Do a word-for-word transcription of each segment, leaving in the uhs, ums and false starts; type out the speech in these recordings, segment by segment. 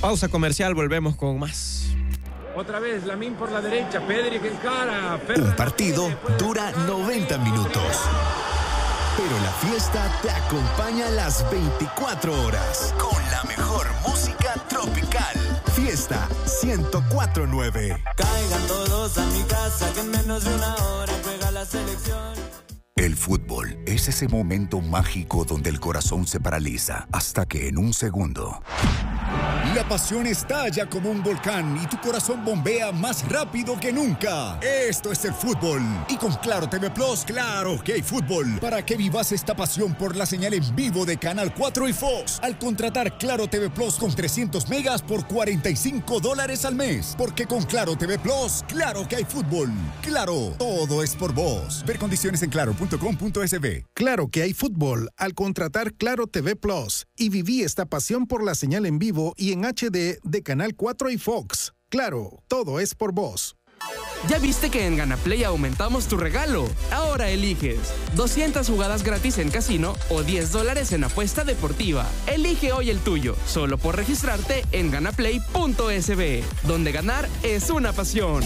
Pausa comercial, volvemos con más. Otra vez, Lamín por la derecha, Pedri que encara. Un partido dura noventa minutos. Pero la fiesta te acompaña las veinticuatro horas. Con la mejor música tropical. Fiesta ciento cuatro punto nueve. Caigan todos a mi casa, que en menos de una hora juega la selección. El fútbol es ese momento mágico donde el corazón se paraliza hasta que en un segundo la pasión estalla como un volcán y tu corazón bombea más rápido que nunca. Esto es el fútbol. Y con Claro T V Plus, claro que hay fútbol. Para que vivas esta pasión por la señal en vivo de Canal cuatro y Fox. Al contratar Claro T V Plus con trescientos megas por cuarenta y cinco dólares al mes. Porque con Claro T V Plus, claro que hay fútbol. Claro, todo es por vos. Ver condiciones en claro punto com punto es be. Claro que hay fútbol al contratar Claro T V Plus. Y viví esta pasión por la señal en vivo y en H D de Canal cuatro y Fox. Claro, todo es por vos. ¿Ya viste que en GanaPlay aumentamos tu regalo? Ahora eliges doscientas jugadas gratis en casino o diez dólares en apuesta deportiva. Elige hoy el tuyo, solo por registrarte en ganaplay punto es be, donde ganar es una pasión.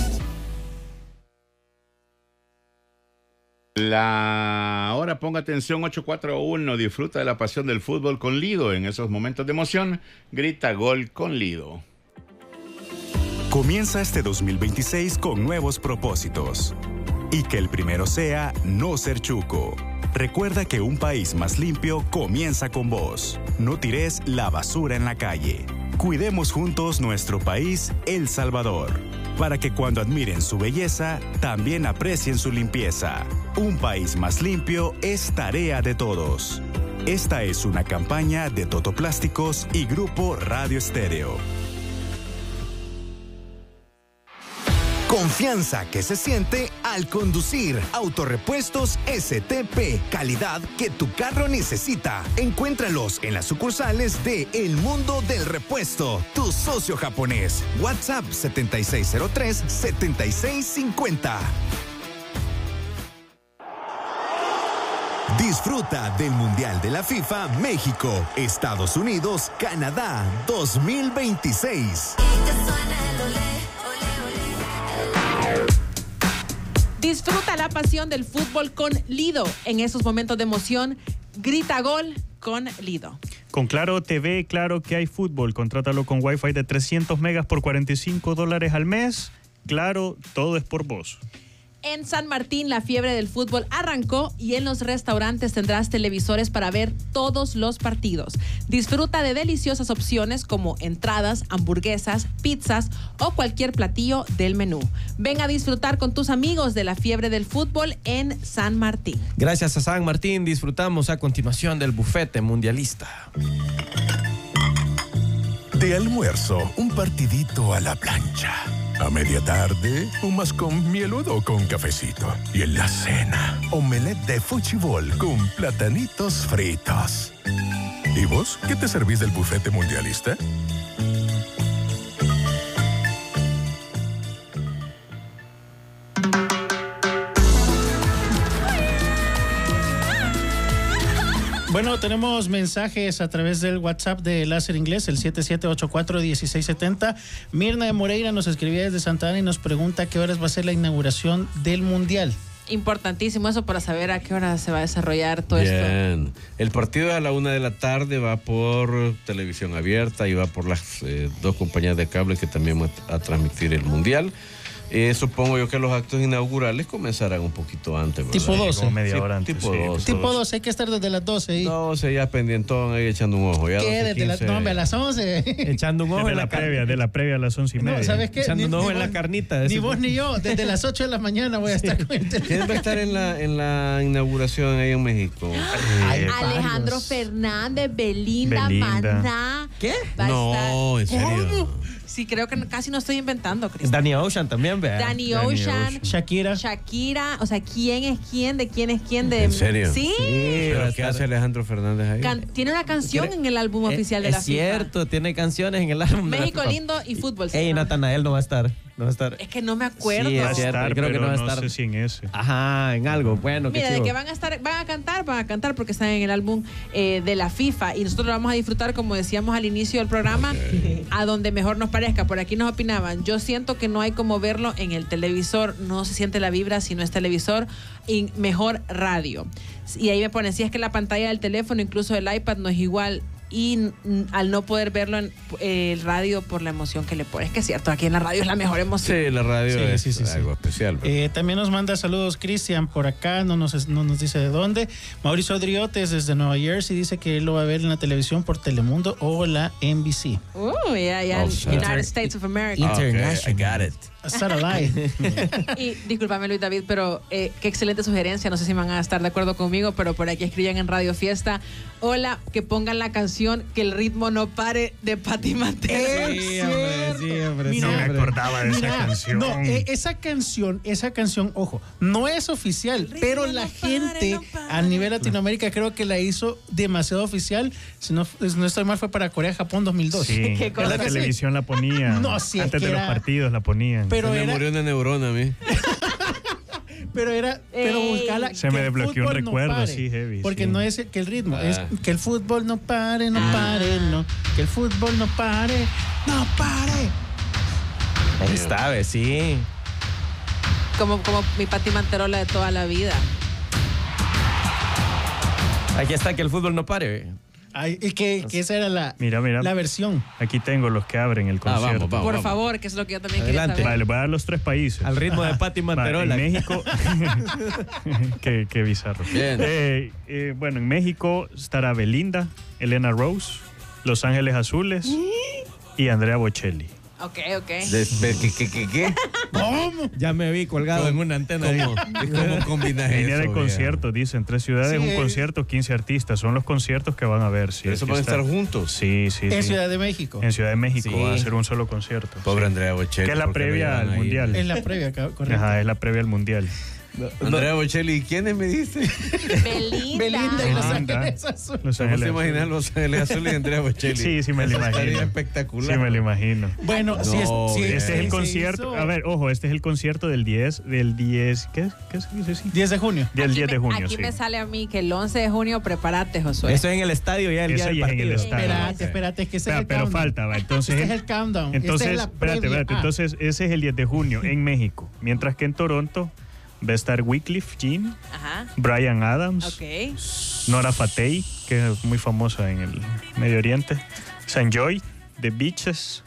La hora, ponga atención, ocho cuatro uno, disfruta de la pasión del fútbol con Lido. En esos momentos de emoción, grita gol con Lido. Comienza este dos mil veintiséis con nuevos propósitos. Y que el primero sea no ser chuco. Recuerda que un país más limpio comienza con vos. No tires la basura en la calle. Cuidemos juntos nuestro país, El Salvador, para que cuando admiren su belleza, también aprecien su limpieza. Un país más limpio es tarea de todos. Esta es una campaña de Totoplásticos y Grupo Radio Estéreo. Confianza que se siente al conducir. Autorepuestos S T P. Calidad que tu carro necesita. Encuéntralos en las sucursales de El Mundo del Repuesto, tu socio japonés. WhatsApp setenta y seis cero tres, setenta y seis cincuenta. Disfruta del Mundial de la FIFA México, Estados Unidos, Canadá dos mil veintiséis. Disfruta la pasión del fútbol con Lido. En esos momentos de emoción, grita gol con Lido. Con Claro T V, claro que hay fútbol. Contrátalo con Wi-Fi de trescientos megas por cuarenta y cinco dólares al mes. Claro, todo es por vos. En San Martín, la fiebre del fútbol arrancó y en los restaurantes tendrás televisores para ver todos los partidos. Disfruta de deliciosas opciones como entradas, hamburguesas, pizzas o cualquier platillo del menú. Ven a disfrutar con tus amigos de la fiebre del fútbol en San Martín. Gracias a San Martín, disfrutamos a continuación del bufete mundialista. De almuerzo, un partidito a la plancha. A media tarde, un más con mieludo con cafecito. Y en la cena, omelette de fuchibol con platanitos fritos. ¿Y vos qué te servís del bufete mundialista? Bueno, tenemos mensajes a través del WhatsApp de Láser Inglés, el siete siete ocho cuatro, uno seis siete cero. Mirna de Moreira nos escribía desde Santa Ana y nos pregunta a qué horas va a ser la inauguración del Mundial. Importantísimo eso para saber a qué hora se va a desarrollar todo Bien. esto. Bien, el partido a la una de la tarde va por televisión abierta y va por las eh, dos compañías de cable que también van a transmitir el Mundial. Eh, supongo yo que los actos inaugurales comenzarán un poquito antes, ¿verdad? Tipo doce. Como media Sí, hora antes. tipo sí. doce. Tipo doce, hay que estar desde las doce ahí. doce, ya pendientón ahí echando un ojo. Ya ¿Qué? doce, Desde las, quince. no, hombre, a las once. Echando un ojo De en la, la previa, carne. de la previa a las once y media. No, ¿sabes qué? Echando Ni- un ojo ni en la vos- carnita. Ni ese. vos ni yo, desde las ocho de la mañana voy a estar con el teléfono. ¿Quién va a estar en la, en la inauguración ahí en México? Ay, Alejandro varios. Fernández, Belinda, Belinda. Maná. ¿Qué? Va a No, estar- en serio. Sí, creo que casi no estoy inventando, Cristian. Danny Ocean también, vea. Danny Danny Ocean, Ocean. Shakira. Shakira, o sea, ¿quién es quién? ¿De quién es quién? De... ¿En serio? Sí. ¿Pero qué hace Alejandro Fernández ahí? Can- tiene una canción en el álbum Eh, oficial de es la FIFA. cierto, tiene canciones en el álbum de la México FIFA. lindo y fútbol. se Ey, llama. Natanael no va a estar. No va a estar. Es que no me acuerdo. Sí, Va a es cierto, estar, creo que pero no va a no estar. sé si en ese. Ajá, en algo. Bueno, qué Mira, de chivo. que van a estar, van a cantar, van a cantar porque están en el álbum eh, de la FIFA y nosotros lo vamos a disfrutar, como decíamos al inicio del programa, okay. a donde mejor nos parezca. Por aquí nos opinaban, yo siento que no hay como verlo en el televisor, no se siente la vibra si no es televisor, y mejor radio. Y ahí me ponen, si es que la pantalla del teléfono, incluso del iPad, no es igual. Y n- al no poder verlo en eh, el radio por la emoción que le pone. Es que es cierto, aquí en la radio es la mejor emoción. Sí, la radio Sí, es sí, sí, algo sí. especial. ¿verdad? Eh, también nos manda saludos Cristian por acá, no nos, no nos dice de dónde. Mauricio Adriotes desde Nueva Jersey dice que él lo va a ver en la televisión por Telemundo o la N B C. Uh, ya, ya, Oh, sorry. United States of America. Okay, I got it. Satellite. Y discúlpame, Luis David, pero eh, qué excelente sugerencia. No sé si van a estar de acuerdo conmigo, pero por aquí escribían en Radio Fiesta: hola, que pongan la canción Que el ritmo no pare de Pati Manterola. Sí, hombre, sí, hombre. Mira, sí, No me hombre. acordaba de Mira, esa canción. No, eh, esa canción, esa canción, ojo, no es oficial, pero la no gente pare, no pare. a nivel Latinoamérica creo que la hizo demasiado oficial. Si no, si no estoy mal, fue para Corea, Japón dos mil dos. Sí, ¿Qué en cosa? la televisión la ponían. No, sí, es Antes que de los era- partidos la ponían. Pero Se me era, murió una neurona a mí. pero era, pero Ey. buscala. Se que me el desbloqueó un fútbol no recuerdo pare, así heavy, Porque sí. no es que el ritmo, Ah. es que el fútbol no pare, no Ah. pare, no. Que el fútbol no pare, no pare. Ahí está, ve, sí. Como, como mi Pati Manterola de toda la vida. Aquí está, que el fútbol no pare. ve. Ay, y que, que esa era la, Mira, mira. la versión. Aquí tengo los que abren el Ah, vamos, concierto. vamos. Por favor, que es lo que yo también Adelante. quería saber. Vale, les voy a dar los tres países. Al ritmo de Pati Va, Manterola. en México. qué, qué bizarro. Bien. Eh, eh, bueno, en México estará Belinda, Elena Rose, Los Ángeles Azules y Andrea Bocelli. Ok, ok. De- de- ¿Qué, qué, qué, qué? ¿Cómo? Ya me vi colgado en una antena. ¿Cómo? ¿Y cómo combinas Línea eso? de viejo? conciertos, dicen, tres ciudades, Sí. un concierto, quince artistas. Son los conciertos que van a ver. Si ¿Eso es que van a está- estar juntos? Sí, sí. En sí. Ciudad de México. En Ciudad de México Sí. va a ser un solo concierto. Pobre Sí. Andrea Bocelli. Que es la porque previa lo llevan al ahí. Mundial. En la previa, ca- correcto. Ajá, es la previa al Mundial. Andrea Bocelli, ¿y quiénes me diste? Belinda. Belinda y Los Belinda. Ángeles Azules. Los ¿Cómo se Ángeles imaginan Azules. Los Ángeles Azules y Andrea Bocelli? Sí, sí me lo Eso estaría imagino. espectacular. Sí me lo imagino. Bueno, si es, No, si bien. Este es si el se concierto. hizo A ver, ojo, este es el concierto del diez, del diez, ¿qué, qué se dice así? diez de junio. Del Aquí diez de me- junio, Aquí sí. me sale a mí que el once de junio, prepárate, Josué. Eso es en el estadio ya el Eso día del ya es en el partido. estadio. Espérate, espérate, es que ese Espera, es el pero countdown. falta, va. Entonces, Este es el countdown. Entonces, Esta es la espérate, previa. espérate. Ah. Entonces, ese es el diez de junio en México. Mientras que en Toronto va a estar Wycliffe Jean, Ajá. Brian Adams, Ok. Nora Fatei, que es muy famosa en el Medio Oriente, Sanjoy, The Beaches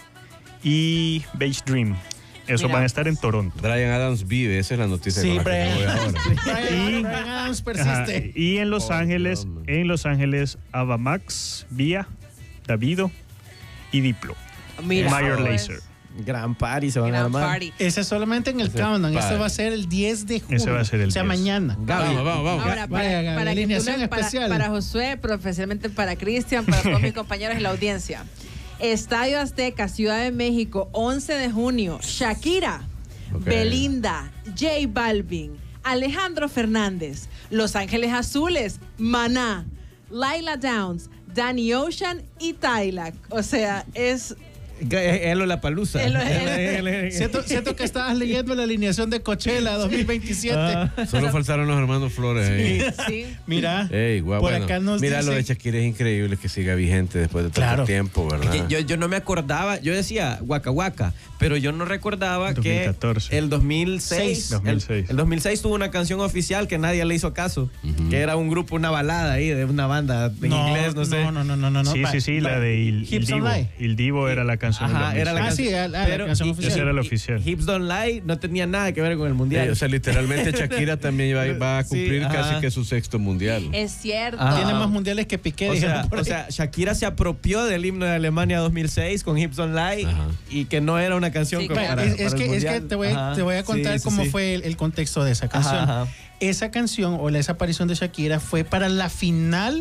y Beach Dream. Esos Mira. van a estar en Toronto. Brian Adams vive, esa es la noticia Sí, con la que Brian. me voy ahora. Brian, Y- Brian Adams Ajá, persiste. y en Los Oh, Ángeles, Dios, man. en Los Ángeles, Ava Max, Vía, Davido y Diplo. Mira. Mayor pues, Lazer. Gran party se van a Gran armar. party. Ese es solamente en el Ese es countdown. Este padre. va a ser el diez de junio. Ese va a ser el O sea, diez. mañana. Gaby. Vamos, vamos, vamos. Ahora, para, Vaya, Gaby, para, que tú alineación le- para- especial. para Josué, pero especialmente para Cristian, para todos mis compañeros y la audiencia. Estadio Azteca, Ciudad de México, once de junio. Shakira, Ok. Belinda, J Balvin, Alejandro Fernández, Los Ángeles Azules, Maná, Laila Downs, Danny Ocean y Tyla. O sea, es... Él o la palusa. Él o- él- Siento, siento que estabas leyendo la alineación de Coachella dos mil veintisiete. Ah. Solo faltaron los hermanos Flores ahí. Sí. Mira, Ey, guau, por bueno, acá nos mira, lo de dice... Shakira es increíble que siga vigente después de tanto Claro. tiempo, ¿verdad? Que yo, yo no me acordaba, yo decía Waka Waka, pero yo no recordaba dos mil catorce. que el dos mil seis, dos mil seis. El, el dos mil seis tuvo una canción oficial que nadie le hizo caso, Ujú. que era un grupo, una balada ahí de una banda en no, inglés, no sé. No, no, no, no, no. Sí, Va- sí, sí, va- la de Il, Il Hips Don't Divo. Lie. Il Divo era la canción. Ajá, del era la Ah, canción. sí, la- la pero- canción y- oficial. Ese era el oficial. Hips Don't Lie no tenía nada que ver con el mundial. Eh, o sea, literalmente Shakira también va, va a Sí, cumplir ajá. casi que su sexto mundial. Es cierto. Ajá. Tiene más mundiales que Piqué. O sea, dijeron por o ahí. sea, Shakira se apropió del himno de Alemania dos mil seis con Hips Don't Lie Ajá. y que no era una canción Sí, como claro. para, es, para es el que, es que mundial. te voy, a- Ajá. te voy a contar Sí, sí, cómo sí. fue el, el contexto de esa canción. Ajá, ajá. Esa canción o la, esa aparición de Shakira fue para la final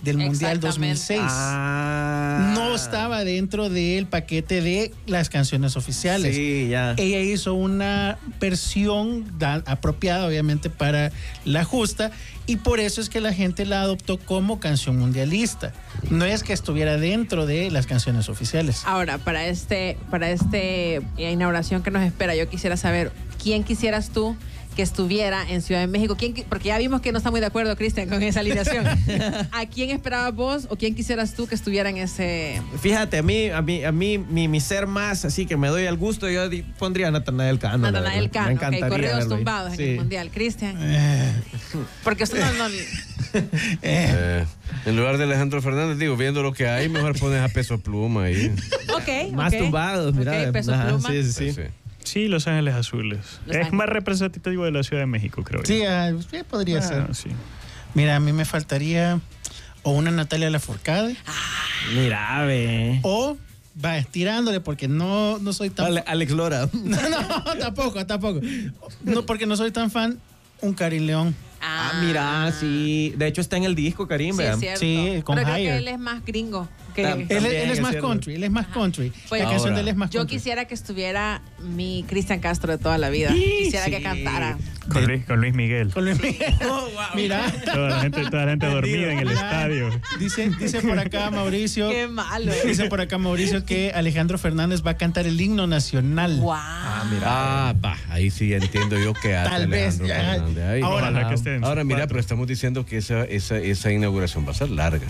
del Mundial dos mil seis. Ah. No estaba dentro del paquete de las canciones oficiales. Sí, ya. Ella hizo una versión da- apropiada, obviamente, para la justa, y por eso es que la gente la adoptó como canción mundialista. No es que estuviera dentro de las canciones oficiales. Ahora, para este, para este eh, inauguración que nos espera, yo quisiera saber quién quisieras tú que estuviera en Ciudad de México. ¿Quién, porque ya vimos que no está muy de acuerdo, Cristian, con esa alineación. ¿A quién esperabas vos o quién quisieras tú que estuviera en ese? Fíjate, a mí, a mí, a mí mi, mi ser más, así que me doy al gusto, yo di- pondría a Natanael Cano. la Natanael verdad. Cano, Me ok, encantaría corridos verlo ahí. tumbados Sí. en el Mundial. Cristian. Eh, Porque usted no... no Eh, en lugar de Alejandro Fernández, digo, viendo lo que hay, mejor pones a Peso Pluma ahí. ok, Más ok. tumbados, mira. Ok, Peso Ajá, Pluma. sí, sí, sí. Sí. Sí, Los Ángeles Azules. Los es Ángeles. más representativo de la Ciudad de México, creo yo. sí, ah, sí, podría Ah, ser. sí. Mira, a mí me faltaría o una Natalia Lafourcade Mira, ve. o va estirándole porque no, no soy tan Ale- Alex Lora. no, no, tampoco, tampoco. No, porque no soy tan fan, un Karim León. Ah, mira, sí. De hecho está en el disco, Karim, Sí, ¿verdad? es cierto. Sí, con Pero creo Higher. que él es más gringo. Que Tam- Él, es- También él es es más cierto. country, él es más country. Pues la canción ahora, de él es más yo country. quisiera que estuviera mi Cristian Castro de toda la vida. Quisiera sí. que cantara. Con, Luis, con Luis Miguel. Con Luis Miguel. Mira, Toda la gente, toda la gente dormida en el estadio. dice, dice por acá Mauricio. Qué malo. Dice por acá Mauricio que Alejandro Fernández va a cantar el himno nacional. Wow. Ah, va, ahí sí entiendo yo que hace Tal vez, Alejandro ya. Fernández ahí. Ahora- Ojalá que estén. Ahora mira, cuatro. pero estamos diciendo que esa, esa, esa inauguración va a ser larga.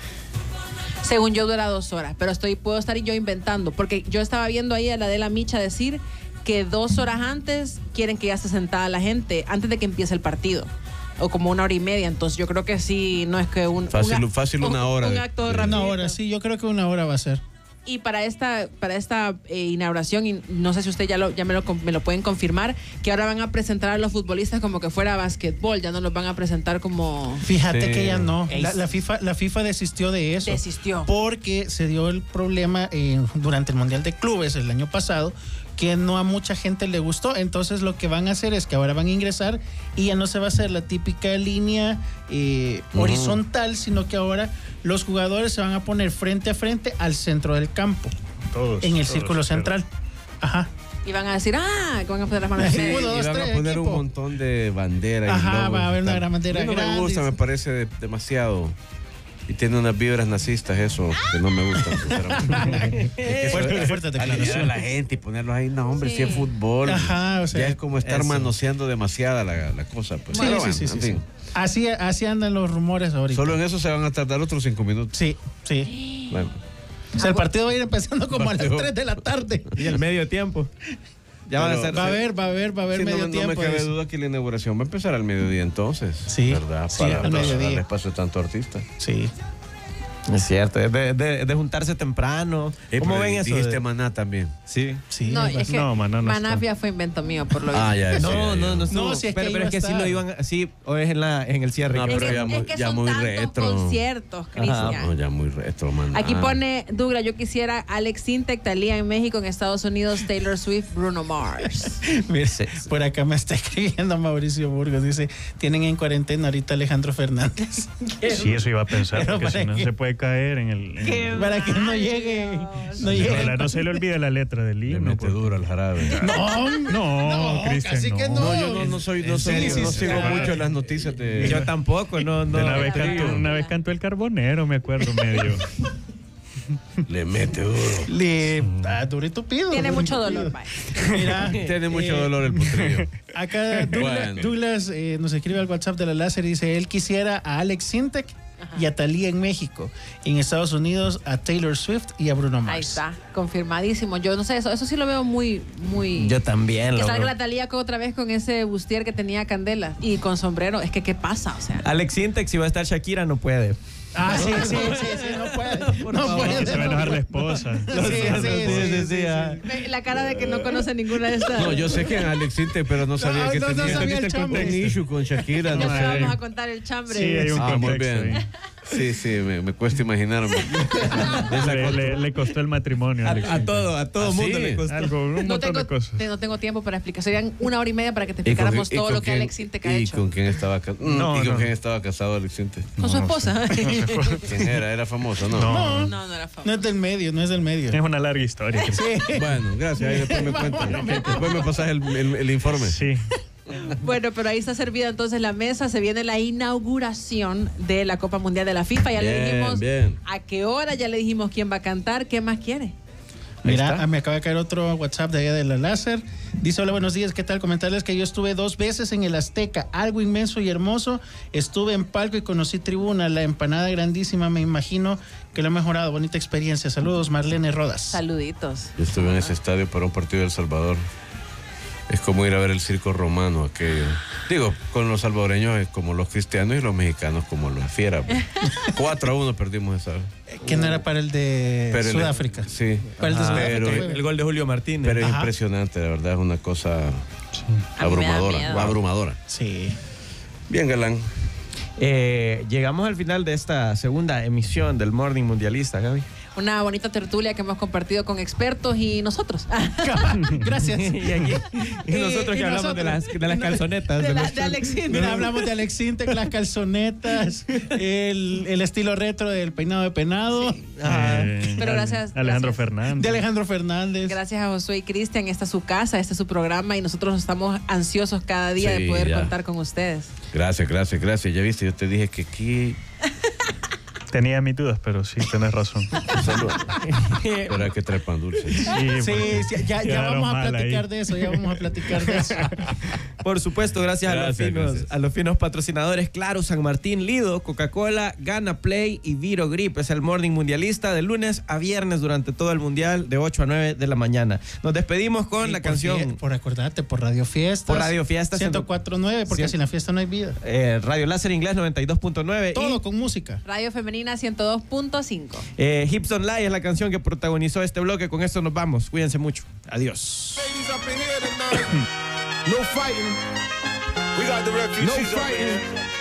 Según yo dura dos horas, pero estoy puedo estar yo inventando, porque yo estaba viendo ahí a la de la Micha decir que dos horas antes quieren que ya esté sentada la gente, antes de que empiece el partido, o como una hora y media, entonces yo creo que sí, no es que un... Fácil- un, fácil una hora Un de- acto de- rápido. Una hora, sí, yo creo que una hora va a ser. Y para esta, para esta eh, inauguración, y no sé si usted ya, lo, ya me, lo, me lo pueden confirmar, que ahora van a presentar a los futbolistas como que fuera básquetbol, ya no los van a presentar como... Fíjate Sí. que ya no. La, la FIFA, la FIFA desistió de eso. Desistió. Porque se dio el problema eh, durante el Mundial de Clubes el año pasado, que no a mucha gente le gustó. Entonces lo que van a hacer es que ahora van a ingresar y ya no se va a hacer la típica línea eh, Ujú. horizontal, sino que ahora los jugadores se van a poner frente a frente al centro del campo, Todos, en el todos, círculo pero- central. Ajá. Y van a decir, ah, que van a poner las manos Sí. en Uno, y dos, van tres, a poner equipo. un montón de banderas. Ajá, y logos va a haber y una tal. gran bandera A mí no grande. me gusta, me parece de- demasiado. Y tiene unas vibras nazistas, eso, que no me gustan, sinceramente. Es que Fuerte- eso- fuerte alinear declaración. a la gente y ponerlos ahí, no, hombre, Sí. si es fútbol. Ajá, o sea, ya es como estar eso. manoseando demasiada la, la cosa. Pues. Sí, Pero sí, bueno, sí, sí, en sí. fin. Así, así andan los rumores ahorita. Solo en eso se van a tardar otros cinco minutos. Sí, sí. Bueno, O sea, el partido va a ir empezando como a las Partido. tres de la tarde. Y el medio tiempo. Ya van a Pero- ser. Va a haber, va a haber, va a haber sí, no, medio no tiempo. me cabe es- duda que la inauguración va a empezar al mediodía entonces. Sí, ¿Verdad? sí, Para, al para mediodía. darle espacio a tanto artista. Sí. Es cierto, es de, de- de juntarse temprano. Eh, ¿Cómo pero ven eso? Dijiste de- Maná también. Sí. Sí. No, algo es así. que No, Maná no está. Manafia fue invento mío, por lo visto. Ah, ya, No, sí, no, ya, no, ya. estuvo. No, si es que pero, iba pero es a que sí estar. lo iban, sí, o es en la en el cierre. No, Es pero que, ya es muy- que ya son muy tantos retro. conciertos, Cristian. No, ya muy retro, Maná. Aquí pone Douglas, yo quisiera Alex Sintek, Thalía en México, en Estados Unidos, Taylor Swift, Bruno Mars. Mira, por acá me está escribiendo Mauricio Burgos. Dice, tienen en cuarentena ahorita Alejandro Fernández. Sí, eso iba a pensar, Pero porque si para no qué- se puede caer en el... en Qué el- Para que no llegue. No llegue. Ojalá no se le olvide la letra del Le himno. mete porque- duro al jarabe. No, No, Cristian, casi que no. No, yo no, no soy, no, ¿En soy- serio? no sigo Sí. mucho las noticias de. Yo tampoco, no, no. De una, vez no, cantó, no. una vez cantó el Carbonero, me acuerdo medio. Le mete duro. Le ah, duro y tupido. Tiene duro y mucho tupido. dolor, vaya. Mira, Tiene mucho eh, dolor el potrillo. Acá Douglas, Bueno. Douglas, eh, nos escribe al WhatsApp de la Láser y dice, él quisiera a Alex Sintek y a Thalía en México. En Estados Unidos a Taylor Swift y a Bruno Mars. Ahí está, confirmadísimo. Yo no sé, eso, eso sí lo veo muy, muy... Yo también. que loco. salga la Thalía con- otra vez con ese bustier que tenía Candela y con sombrero. Es que, ¿qué pasa? O sea, Alex Sintek, si va a estar Shakira, no puede. Ah, sí, sí, sí, sí, no puede. No favor. puede. Se va a enojar la esposa. Sí, sí, sí, sí, sí, ah. ve la cara de que no conoce ninguna de estas. No, yo sé que Alex Inte, pero no sabía No, que no, no tenía sabía el un chambre. issue con Shakira. Ya No te sé. vamos a contar el chambre. Sí, hay un Ah, muy contexto bien. ahí. Sí, sí, me, me cuesta imaginarme. le, le, le costó el matrimonio. A, a todo, a todo ¿Ah, mundo sí? le costó. Algo, un No montón tengo, de cosas. te- no tengo tiempo para explicar. Serían una hora y media para que te ¿Y con explicáramos quién- y todo con lo que quién- Alex Intec ha ¿Y hecho. con quién estaba casado? No, ¿Y con no. quién estaba casado Alex Intec? Con su esposa. ¿Quién era? ¿Era famoso? No. No. No, no era famoso. No es del medio, no es del medio. Es una larga historia. Sí. Bueno, gracias. Ahí después me cuentan. Después me pasas el, el- el informe. Sí. Bueno, pero ahí está servida entonces la mesa. Se viene la inauguración de la Copa Mundial de la FIFA. Ya le Bien, dijimos bien. a qué hora, ya le dijimos quién va a cantar, qué más quiere. Mira, está. me acaba de caer otro WhatsApp de allá de la Láser. Dice, hola, buenos días, ¿qué tal? Comentarles que yo estuve dos veces en el Azteca, algo inmenso y hermoso. Estuve en palco y conocí tribuna, la empanada grandísima, me imagino que lo ha mejorado. Bonita experiencia. Saludos, Marlene Rodas. Saluditos. Yo estuve en ese estadio para un partido de El Salvador. Es como ir a ver el circo romano aquello. Digo, con los salvadoreños es como los cristianos y los mexicanos como los fieras. cuatro a uno perdimos esa vez. Que no era para el de Pero el- Sudáfrica. Sí. Para el de Ajá. Sudáfrica Pero- fue. El gol de Julio Martínez. Pero es Ajá. impresionante, la verdad, es una cosa A mí me da abrumadora. miedo. Abrumadora. Sí. Bien, Galán. Eh, llegamos al final de esta segunda emisión del Morning Mundialista, Gaby. Una bonita tertulia que hemos compartido con expertos y nosotros. Gracias. y, aquí, y nosotros Y- que y hablamos de las, nosotros. de las calzonetas. De, la- nuestros- de Alex Intec. Mira, hablamos de Alex Intec, las calzonetas, el, el estilo retro del peinado de penado, Ah, Eh, Pero gracias, Alejandro gracias. Fernández. de Alejandro Fernández. Gracias a Josué y Cristian, esta es su casa, este es su programa y nosotros estamos ansiosos cada día Sí, de poder ya. contar con ustedes. Gracias, gracias, gracias. Ya viste, yo te dije que aquí... Tenía mis dudas, pero sí, tenés razón. Salud. Pero hay que traer pan dulce. Sí, Sí, sí, ya, ya quedaron vamos a mal platicar ahí. de eso, ya vamos a platicar de eso. Por supuesto, gracias, a, los Gracias, finos, gracias. a los finos patrocinadores Claro, San Martín, Lido, Coca-Cola, Gana Play y Viro Grip. Es el Morning Mundialista de lunes a viernes durante todo el Mundial de ocho a nueve de la mañana. Nos despedimos con Sí, la por canción fie- Por acordarte, por Radio Fiestas. Por Radio Fiestas. ciento cuatro punto nueve, porque Cien- sin la fiesta no hay vida. eh, Radio Láser Inglés noventa y dos punto nueve. Todo y con música. Radio Femenina ciento dos punto cinco. eh, Hips Online es la canción que protagonizó este bloque. Con esto nos vamos. Cuídense mucho. Adiós. No fighting. We got the refugees. No fighting.